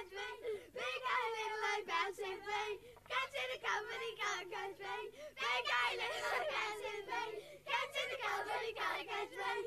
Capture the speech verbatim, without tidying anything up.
catch me. Big eye, little eye, bouncing me. Cats in the company can't catch me. Big eye, little eye, bouncing me. Cats in the company can't catch me.